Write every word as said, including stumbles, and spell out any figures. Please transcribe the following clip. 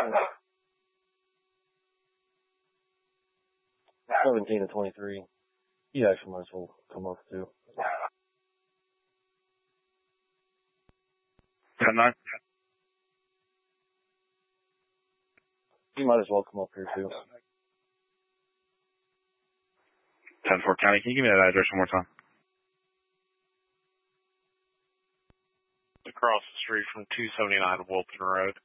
seventeen to twenty-three. You actually might as well come up too. ten nine. You might as well come up here too. ten four County, can you give me that address one more time? Across the street from two seventy-nine Wilton Road.